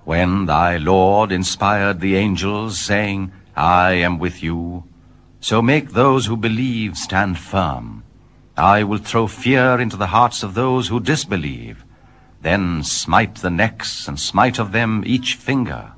when thy Lord inspired the angels, saying, I am with you, so make those who believe stand firm. I will throw fear into the hearts of those who disbelieve, then smite the necks and smite of them each finger.